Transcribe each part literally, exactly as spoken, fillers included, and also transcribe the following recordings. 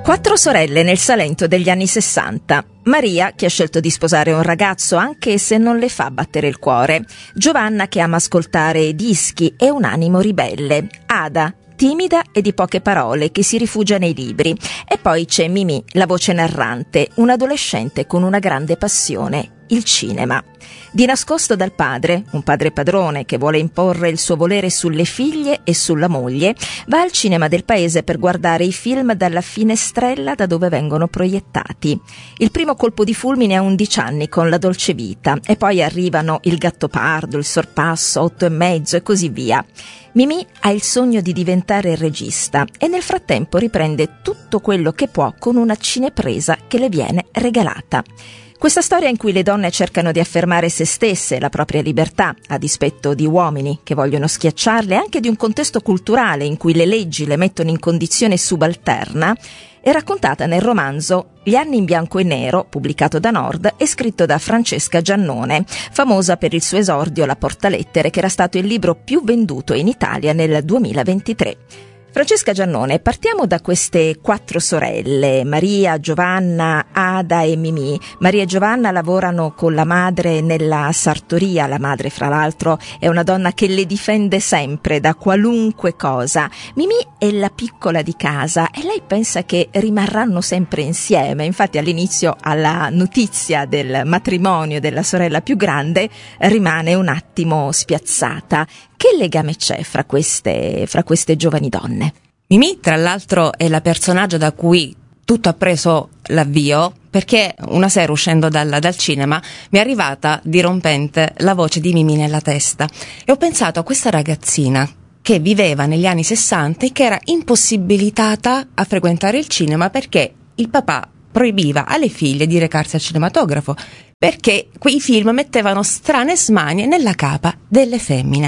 Quattro sorelle nel Salento degli anni sessanta. Maria, che ha scelto di sposare un ragazzo anche se non le fa battere il cuore. Giovanna, che ama ascoltare dischi e un animo ribelle. Ada, timida e di poche parole, che si rifugia nei libri. E poi c'è Mimì, la voce narrante, un adolescente con una grande passione, il cinema. Di nascosto dal padre, un padre padrone che vuole imporre il suo volere sulle figlie e sulla moglie, va al cinema del paese per guardare i film dalla finestrella da dove vengono proiettati. Il primo colpo di fulmine a undici anni con La dolce vita, e poi arrivano Il Gattopardo, Il sorpasso, Otto e mezzo e così via. Mimì ha il sogno di diventare regista e nel frattempo riprende tutto quello che può con una cinepresa che le viene regalata. Questa storia in cui le donne cercano di affermare se stesse, la propria libertà, a dispetto di uomini che vogliono schiacciarle, anche di un contesto culturale in cui le leggi le mettono in condizione subalterna, è raccontata nel romanzo Gli anni in bianco e nero, pubblicato da Nord e scritto da Francesca Giannone, famosa per il suo esordio La portalettere, che era stato il libro più venduto in Italia nel duemilaventitré. Francesca Giannone, partiamo da queste quattro sorelle, Maria, Giovanna, Ada e Mimì. Maria e Giovanna lavorano con la madre nella sartoria, la madre fra l'altro è una donna che le difende sempre da qualunque cosa. Mimì è la piccola di casa e lei pensa che rimarranno sempre insieme, infatti all'inizio alla notizia del matrimonio della sorella più grande rimane un attimo spiazzata. Che legame c'è fra queste, fra queste giovani donne? Mimì, tra l'altro, è la personaggio da cui tutto ha preso l'avvio, perché una sera uscendo dal, dal cinema mi è arrivata dirompente la voce di Mimì nella testa e ho pensato a questa ragazzina che viveva negli anni sessanta e che era impossibilitata a frequentare il cinema perché il papà proibiva alle figlie di recarsi al cinematografo, perché quei film mettevano strane smanie nella capa delle femmine.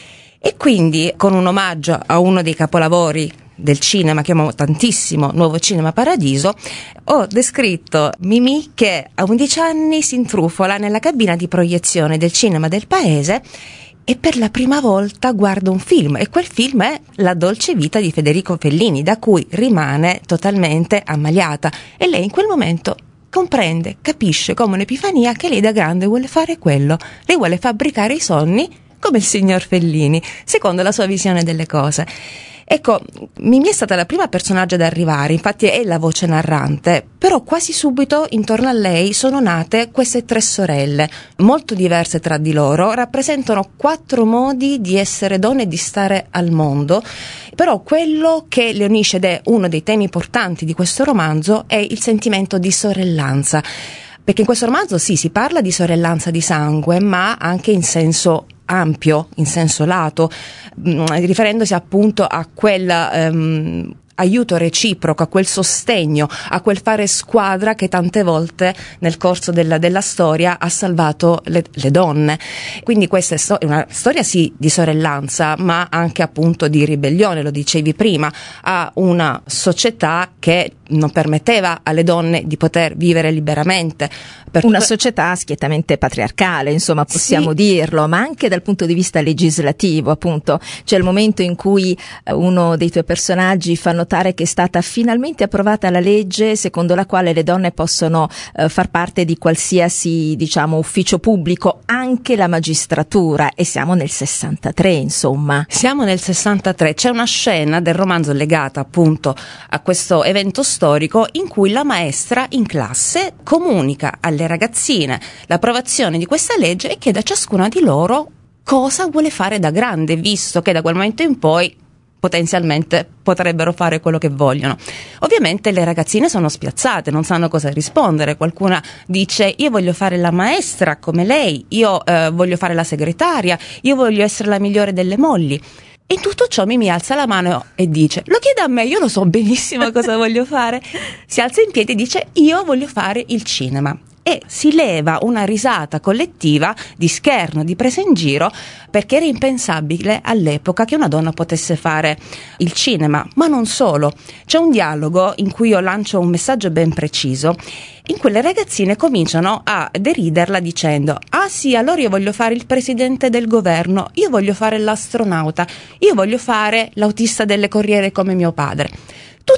E quindi, con un omaggio a uno dei capolavori del cinema che amo tantissimo, Nuovo Cinema Paradiso, ho descritto Mimì che a undici anni si intrufola nella cabina di proiezione del cinema del paese e per la prima volta guarda un film, e quel film è La dolce vita di Federico Fellini, da cui rimane totalmente ammaliata, e lei in quel momento comprende, capisce come un'epifania che lei da grande vuole fare quello, lei vuole fabbricare i sogni come il signor Fellini, secondo la sua visione delle cose. Ecco, Mimì è stata la prima personaggio ad arrivare, infatti è la voce narrante, però quasi subito intorno a lei sono nate queste tre sorelle, molto diverse tra di loro, rappresentano quattro modi di essere donne e di stare al mondo, però quello che le unisce, ed è uno dei temi portanti di questo romanzo, è il sentimento di sorellanza. Perché in questo romanzo sì, si parla di sorellanza di sangue, ma anche in senso ampio, in senso lato, mh, riferendosi appunto a quel um, aiuto reciproco, a quel sostegno, a quel fare squadra che tante volte nel corso della, della storia ha salvato le, le donne. Quindi questa è, sto- è una storia sì di sorellanza, ma anche appunto di ribellione, lo dicevi prima, a una società che non permetteva alle donne di poter vivere liberamente. Per una que- società schiettamente patriarcale, insomma, possiamo sì. dirlo, ma anche dal punto di vista legislativo, appunto. C'è il momento in cui uno dei tuoi personaggi fa notare che è stata finalmente approvata la legge secondo la quale le donne possono eh, far parte di qualsiasi, diciamo, ufficio pubblico, anche la magistratura, e siamo nel sessantatré, insomma. Siamo nel sessantatré, c'è una scena del romanzo legata appunto a questo evento storico in cui la maestra in classe comunica alle ragazzine l'approvazione di questa legge e chiede a ciascuna di loro cosa vuole fare da grande, visto che da quel momento in poi potenzialmente potrebbero fare quello che vogliono. Ovviamente le ragazzine sono spiazzate, non sanno cosa rispondere. Qualcuna dice: io voglio fare la maestra come lei, io eh, voglio fare la segretaria, io voglio essere la migliore delle mogli. E in tutto ciò Mimì alza la mano e dice: lo chiede a me, io lo so benissimo cosa voglio fare. Si alza in piedi e dice: io voglio fare il cinema. E si leva una risata collettiva di scherno, di presa in giro, perché era impensabile all'epoca che una donna potesse fare il cinema. Ma non solo, c'è un dialogo in cui io lancio un messaggio ben preciso, in cui le ragazzine cominciano a deriderla dicendo: ah sì, allora io voglio fare il presidente del governo, io voglio fare l'astronauta, io voglio fare l'autista delle corriere come mio padre. Tutte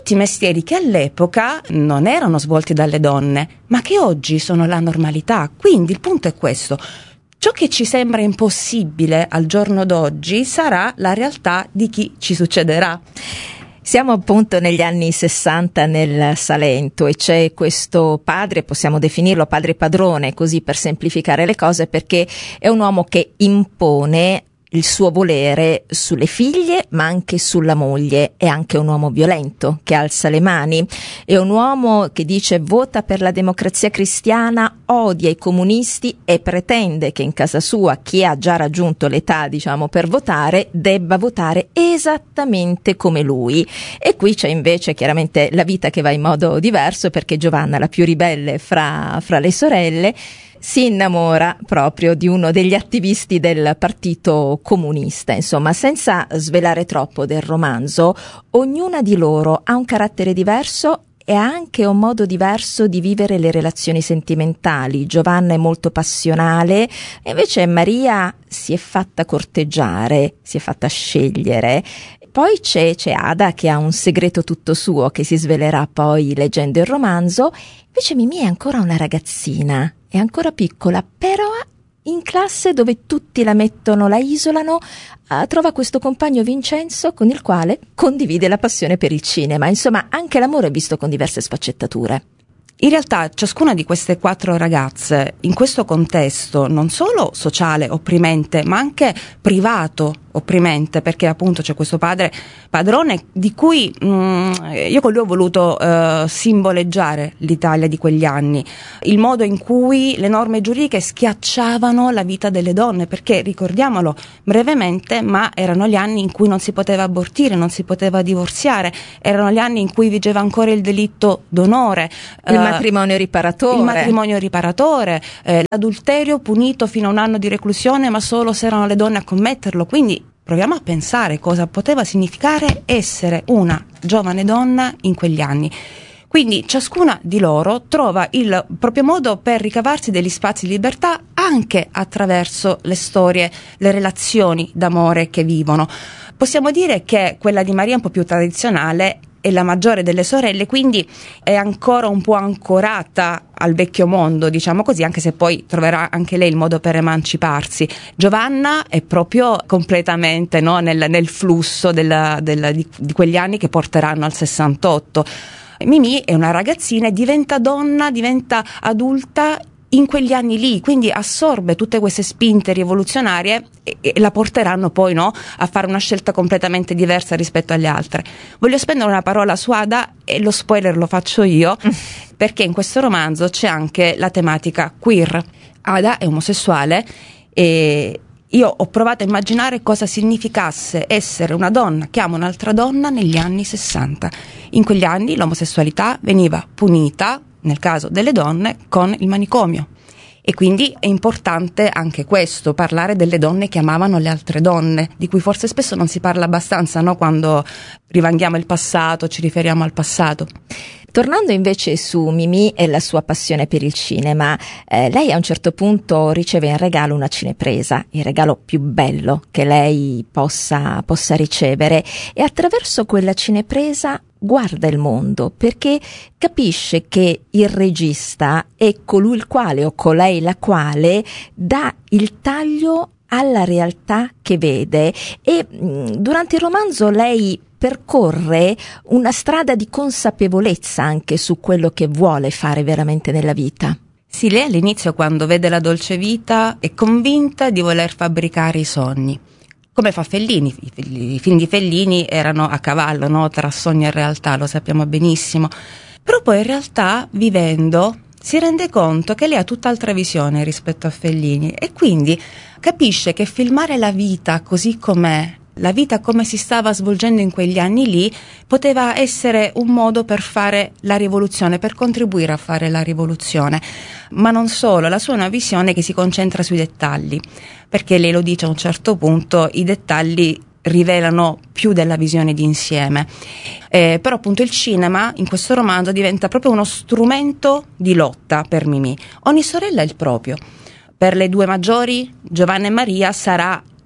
tutti mestieri che all'epoca non erano svolti dalle donne, ma che oggi sono la normalità. Quindi il punto è questo: ciò che ci sembra impossibile al giorno d'oggi sarà la realtà di chi ci succederà. Siamo appunto negli anni sessanta nel Salento e c'è questo padre, possiamo definirlo padre padrone, così per semplificare le cose, perché è un uomo che impone il suo volere sulle figlie ma anche sulla moglie. È anche un uomo violento che alza le mani, è un uomo che dice vota per la democrazia cristiana, odia i comunisti e pretende che in casa sua chi ha già raggiunto l'età diciamo per votare debba votare esattamente come lui. E qui c'è invece chiaramente la vita che va in modo diverso, perché Giovanna, la più ribelle fra, fra le sorelle, si innamora proprio di uno degli attivisti del Partito Comunista. Insomma, senza svelare troppo del romanzo, ognuna di loro ha un carattere diverso e ha anche un modo diverso di vivere le relazioni sentimentali. Giovanna è molto passionale, e invece Maria si è fatta corteggiare, si è fatta scegliere. Poi c'è, c'è Ada che ha un segreto tutto suo che si svelerà poi leggendo il romanzo. Invece Mimì è ancora una ragazzina, è ancora piccola, però in classe dove tutti la mettono, la isolano, eh, trova questo compagno Vincenzo con il quale condivide la passione per il cinema. Insomma, anche l'amore è visto con diverse sfaccettature. In realtà ciascuna di queste quattro ragazze, in questo contesto non solo sociale opprimente, ma anche privato opprimente, perché appunto c'è questo padre padrone di cui mh, io con lui ho voluto eh, simboleggiare l'Italia di quegli anni, il modo in cui le norme giuridiche schiacciavano la vita delle donne, perché ricordiamolo brevemente, ma erano gli anni in cui non si poteva abortire, non si poteva divorziare, erano gli anni in cui vigeva ancora il delitto d'onore, il eh, matrimonio riparatore, il matrimonio riparatore, eh, l'adulterio punito fino a un anno di reclusione, ma solo se erano le donne a commetterlo. Quindi proviamo a pensare cosa poteva significare essere una giovane donna in quegli anni. Quindi ciascuna di loro trova il proprio modo per ricavarsi degli spazi di libertà anche attraverso le storie, le relazioni d'amore che vivono. Possiamo dire che quella di Maria è un po' più tradizionale, è la maggiore delle sorelle, quindi è ancora un po' ancorata al vecchio mondo, diciamo così, anche se poi troverà anche lei il modo per emanciparsi. Giovanna è proprio completamente no, nel, nel flusso della, della, di, di quegli anni che porteranno al sessantotto. Mimì è una ragazzina e diventa donna, diventa adulta in quegli anni lì, quindi assorbe tutte queste spinte rivoluzionarie e, e la porteranno poi no, a fare una scelta completamente diversa rispetto alle altre. Voglio spendere una parola su Ada e lo spoiler lo faccio io, perché in questo romanzo c'è anche la tematica queer. Ada è omosessuale e io ho provato a immaginare cosa significasse essere una donna che ama un'altra donna negli anni sessanta. In quegli anni l'omosessualità veniva punita, nel caso delle donne, con il manicomio. E quindi è importante anche questo, parlare delle donne che amavano le altre donne, di cui forse spesso non si parla abbastanza, no? Quando rivanghiamo il passato, ci riferiamo al passato. Tornando invece su Mimì e la sua passione per il cinema, eh, lei a un certo punto riceve in regalo una cinepresa, il regalo più bello che lei possa, possa ricevere, e attraverso quella cinepresa guarda il mondo, perché capisce che il regista è colui il quale o colei la quale dà il taglio alla realtà che vede. E mh, durante il romanzo lei percorre una strada di consapevolezza anche su quello che vuole fare veramente nella vita. Sì, lei all'inizio, quando vede La dolce vita, è convinta di voler fabbricare i sogni. Come fa Fellini, i film di Fellini erano a cavallo, no? Tra sogno e realtà, lo sappiamo benissimo. Però poi in realtà, vivendo, si rende conto che lei ha tutt'altra visione rispetto a Fellini e quindi capisce che filmare la vita così com'è, la vita come si stava svolgendo in quegli anni lì, poteva essere un modo per fare la rivoluzione, per contribuire a fare la rivoluzione. Ma non solo, la sua è una visione che si concentra sui dettagli, perché lei lo dice a un certo punto, i dettagli rivelano più della visione d'insieme. Eh, però appunto il cinema in questo romanzo diventa proprio uno strumento di lotta per Mimì. Ogni sorella è il proprio. Per le due maggiori, Giovanna e Maria, sarà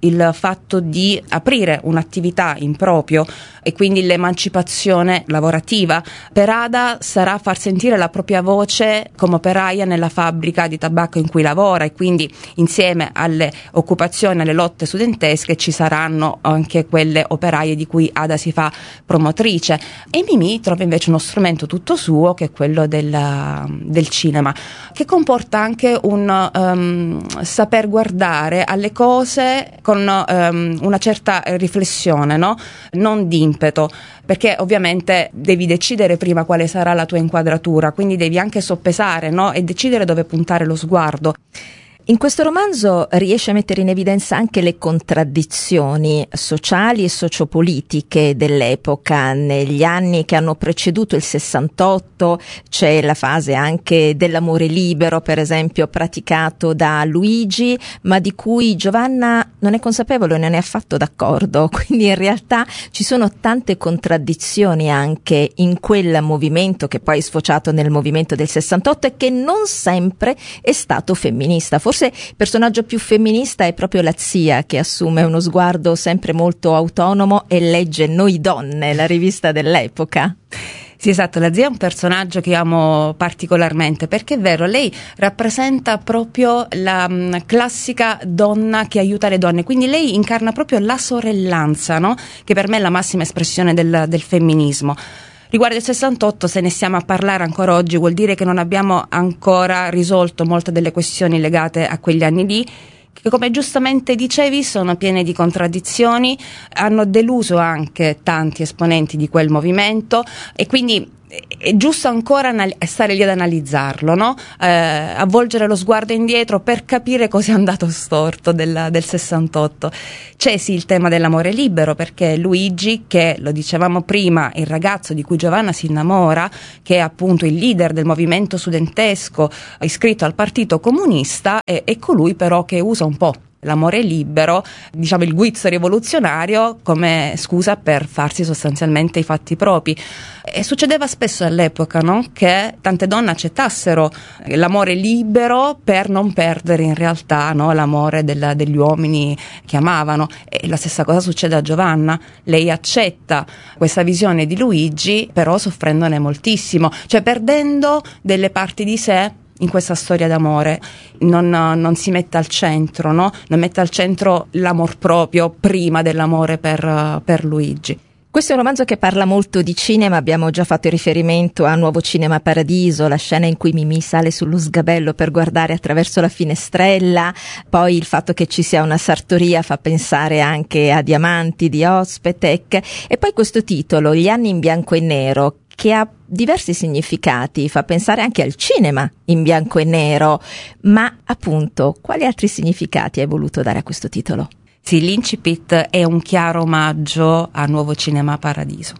il fatto di aprire un'attività in proprio e quindi l'emancipazione lavorativa. Per Ada sarà far sentire la propria voce come operaia nella fabbrica di tabacco in cui lavora, e quindi insieme alle occupazioni, alle lotte studentesche ci saranno anche quelle operaie di cui Ada si fa promotrice. E Mimì trova invece uno strumento tutto suo, che è quello del, del cinema, che comporta anche un um, saper guardare alle cose con um, una certa riflessione, no? Non di impeto, perché ovviamente devi decidere prima quale sarà la tua inquadratura, quindi devi anche soppesare, no? E decidere dove puntare lo sguardo. In questo romanzo riesce a mettere in evidenza anche le contraddizioni sociali e sociopolitiche dell'epoca. Negli anni che hanno preceduto il sessantotto c'è la fase anche dell'amore libero, per esempio, praticato da Luigi, ma di cui Giovanna non è consapevole, non è affatto d'accordo. Quindi in realtà ci sono tante contraddizioni anche in quel movimento, che poi è sfociato nel movimento del sessantotto e che non sempre è stato femminista. Forse il personaggio più femminista è proprio la zia, che assume uno sguardo sempre molto autonomo e legge Noi Donne, la rivista dell'epoca. Sì, esatto, la zia è un personaggio che amo particolarmente, perché è vero, lei rappresenta proprio la mh, classica donna che aiuta le donne, quindi lei incarna proprio la sorellanza, no? Che per me è la massima espressione del, del femminismo. Riguardo il sessantotto, se ne stiamo a parlare ancora oggi, vuol dire che non abbiamo ancora risolto molte delle questioni legate a quegli anni lì, che, come giustamente dicevi, sono piene di contraddizioni, hanno deluso anche tanti esponenti di quel movimento, e quindi è giusto ancora anal- stare lì ad analizzarlo, no? Eh, a volgere lo sguardo indietro per capire cosa è andato storto del, del sessantotto. C'è sì il tema dell'amore libero, perché Luigi, che lo dicevamo prima, il ragazzo di cui Giovanna si innamora, che è appunto il leader del movimento studentesco iscritto al Partito Comunista, è, è colui però che usa un po' l'amore libero, diciamo il guizzo rivoluzionario, come scusa per farsi sostanzialmente i fatti propri. E succedeva spesso all'epoca, no? Che tante donne accettassero l'amore libero per non perdere in realtà, no? L'amore della, degli uomini che amavano. E la stessa cosa succede a Giovanna. Lei accetta questa visione di Luigi, però soffrendone moltissimo, cioè perdendo delle parti di sé in questa storia d'amore. Non, non si mette al centro, no? Non mette al centro l'amor proprio prima dell'amore per, per Luigi. Questo è un romanzo che parla molto di cinema, abbiamo già fatto riferimento a Nuovo Cinema Paradiso, la scena in cui Mimì sale sullo sgabello per guardare attraverso la finestrella, poi il fatto che ci sia una sartoria fa pensare anche a Diamanti di Ozpetek, e poi questo titolo, Gli anni in bianco e nero, che ha diversi significati, fa pensare anche al cinema in bianco e nero, ma appunto quali altri significati hai voluto dare a questo titolo? Sì, l'incipit è un chiaro omaggio a Nuovo Cinema Paradiso.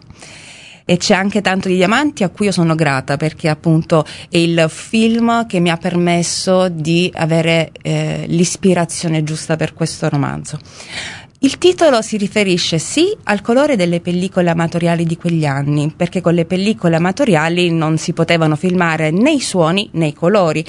E c'è anche tanto di Diamanti, a cui io sono grata, perché appunto è il film che mi ha permesso di avere eh, l'ispirazione giusta per questo romanzo. Il titolo si riferisce sì al colore delle pellicole amatoriali di quegli anni, perché con le pellicole amatoriali non si potevano filmare né i suoni né i colori.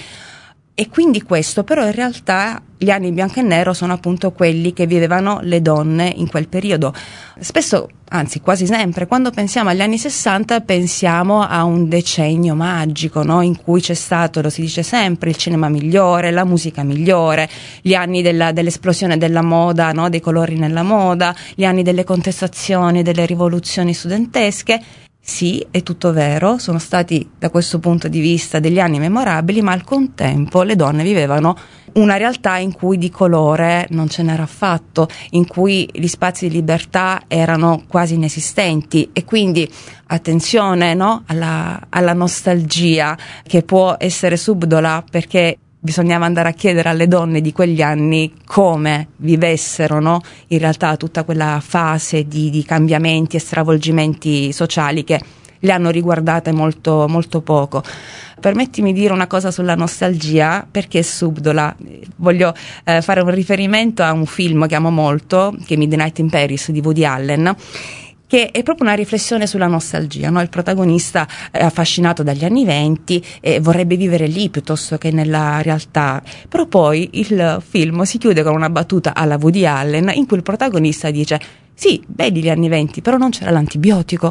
E quindi questo, però in realtà gli anni in bianco e nero sono appunto quelli che vivevano le donne in quel periodo. Spesso, anzi quasi sempre, quando pensiamo agli anni sessanta pensiamo a un decennio magico, no? In cui c'è stato, lo si dice sempre, il cinema migliore, la musica migliore, gli anni della, dell'esplosione della moda, no? Dei colori nella moda, gli anni delle contestazioni, delle rivoluzioni studentesche. Sì, è tutto vero, sono stati da questo punto di vista degli anni memorabili, ma al contempo le donne vivevano una realtà in cui di colore non ce n'era affatto, in cui gli spazi di libertà erano quasi inesistenti, e quindi attenzione, no? alla, alla nostalgia, che può essere subdola, perché bisognava andare a chiedere alle donne di quegli anni come vivessero, no? In realtà tutta quella fase di, di cambiamenti e stravolgimenti sociali che le hanno riguardate molto, molto poco. Permettimi di dire una cosa sulla nostalgia, perché è subdola. Voglio eh, fare un riferimento a un film che amo molto, che è Midnight in Paris di Woody Allen, che è proprio una riflessione sulla nostalgia, no? Il protagonista è affascinato dagli anni venti e vorrebbe vivere lì piuttosto che nella realtà, però poi il film si chiude con una battuta alla Woody Allen in cui il protagonista dice: sì, vedi gli anni venti, però non c'era l'antibiotico.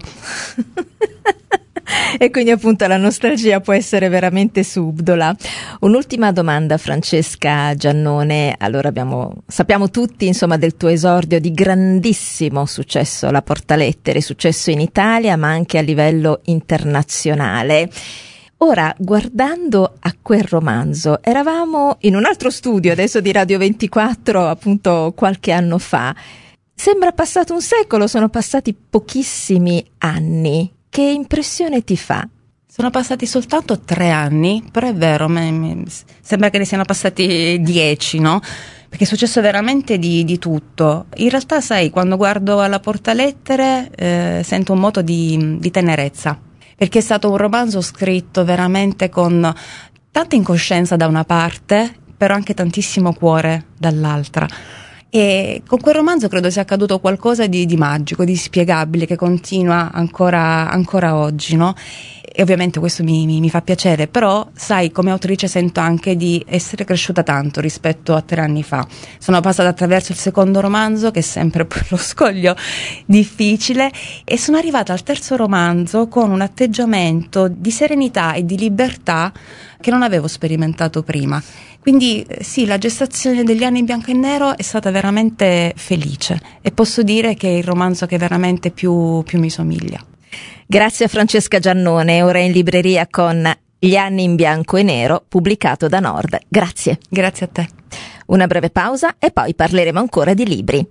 E quindi appunto la nostalgia può essere veramente subdola. Un'ultima domanda, Francesca Giannone. Allora abbiamo, sappiamo tutti insomma del tuo esordio di grandissimo successo alla Portalettere, successo in Italia ma anche a livello internazionale. Ora, guardando a quel romanzo, eravamo in un altro studio adesso di Radio ventiquattro, appunto qualche anno fa. Sembra passato un secolo, sono passati pochissimi anni. Che impressione ti fa? Sono passati soltanto tre anni, però è vero, me, me, sembra che ne siano passati dieci, no? Perché è successo veramente di, di tutto. In realtà, sai, quando guardo alla Portalettere eh, sento un moto di, di tenerezza, perché è stato un romanzo scritto veramente con tanta incoscienza da una parte, però anche tantissimo cuore dall'altra. E con quel romanzo credo sia accaduto qualcosa di, di magico, di inspiegabile, che continua ancora, ancora oggi, no? E ovviamente questo mi, mi, mi fa piacere, però sai, come autrice sento anche di essere cresciuta tanto rispetto a tre anni fa. Sono passata attraverso il secondo romanzo, che è sempre lo scoglio difficile, e sono arrivata al terzo romanzo con un atteggiamento di serenità e di libertà che non avevo sperimentato prima. Quindi sì, la gestazione degli anni in bianco e nero è stata veramente felice e posso dire che è il romanzo che veramente più, più mi somiglia. Grazie a Francesca Giannone, ora in libreria con Gli anni in bianco e nero, pubblicato da Nord. Grazie. Grazie a te. Una breve pausa e poi parleremo ancora di libri.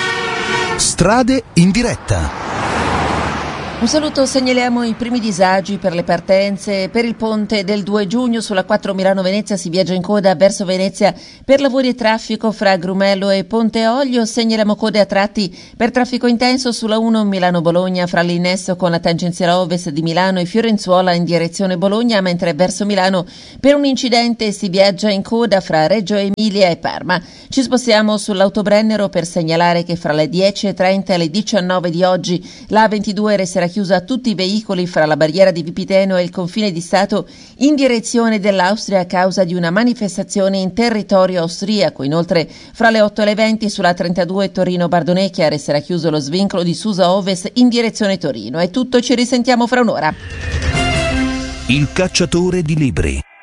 Strade in diretta. Un saluto, segnaliamo i primi disagi per le partenze. Per il ponte del due giugno sulla quattro Milano-Venezia si viaggia in coda verso Venezia per lavori e traffico fra Grumello e Ponte Olio. Segnaliamo code a tratti per traffico intenso sulla uno Milano-Bologna fra l'innesso con la tangenziale ovest di Milano e Fiorenzuola in direzione Bologna, mentre verso Milano per un incidente si viaggia in coda fra Reggio Emilia e Parma. Ci spostiamo sull'Autobrennero per segnalare che fra le dieci e trenta e le diciannove di oggi la A ventidue resterà chiusa a tutti i veicoli fra la barriera di Vipiteno e il confine di Stato in direzione dell'Austria a causa di una manifestazione in territorio austriaco. Inoltre fra le otto e le venti sulla trentadue Torino-Bardonecchia resterà chiuso lo svincolo di Susa Ovest in direzione Torino. È tutto, ci risentiamo fra un'ora. Il cacciatore di libri.